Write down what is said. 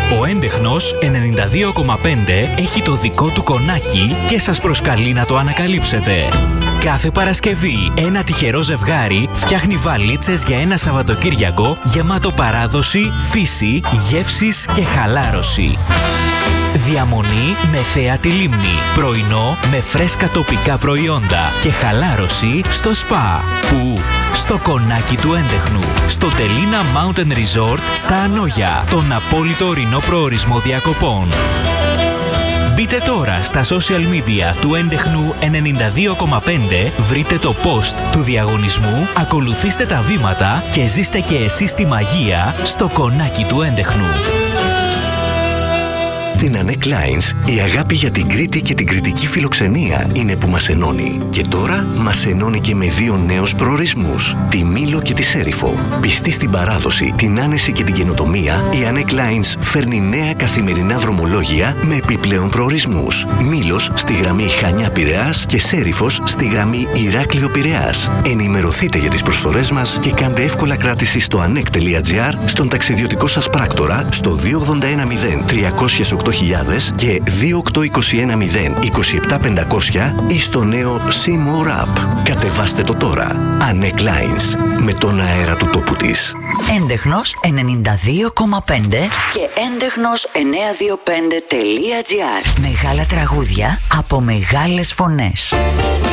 Ο Έντεχνος 92,5 έχει το δικό του κονάκι και σας προσκαλεί να το ανακαλύψετε. Κάθε Παρασκευή ένα τυχερό ζευγάρι φτιάχνει βαλίτσες για ένα Σαββατοκύριακο γεμάτο παράδοση, φύση, γεύσεις και χαλάρωση. Διαμονή με θέα τη λίμνη, πρωινό με φρέσκα τοπικά προϊόντα και χαλάρωση στο σπα. Πού? Στο κονάκι του Έντεχνου, στο Τελίνα Mountain Resort στα Ανόγια, τον απόλυτο ορεινό προορισμό διακοπών. Μπείτε τώρα στα social media του Έντεχνου 92,5, βρείτε το post του διαγωνισμού, ακολουθήστε τα βήματα και ζήστε και εσείς τη μαγεία στο κονάκι του Έντεχνου. Στην Anek Lines, η αγάπη για την Κρήτη και την κρητική φιλοξενία είναι που μας ενώνει. Και τώρα μας ενώνει και με δύο νέους προορισμούς, τη Μήλο και τη Σέριφο. Πιστή στην παράδοση, την άνεση και την καινοτομία, η Anek Lines φέρνει νέα καθημερινά δρομολόγια με επιπλέον προορισμούς. Μήλος στη γραμμή Χανιά-Πειραιάς και Σέριφος στη γραμμή Ηράκλειο-Πειραιάς. Ενημερωθείτε για τις προσφορές μας και κάντε εύκολα κράτηση στο anek.gr, στον ταξιδιωτικό σας πράκτορα, στο 2810 308 και 28210 ή στο νέο C-More App. Κατεβάστε το τώρα. Anek Lines, με τον αέρα του τόπου της. Έντεχνος 92,5 και έντεχνος925.gr. Μεγάλα τραγούδια από μεγάλες φωνές.